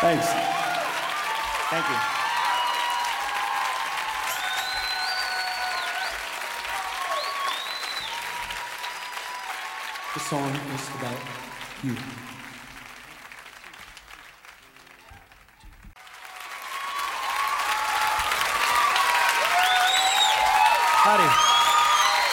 Thanks. Thank you. The song is about you. Howdy.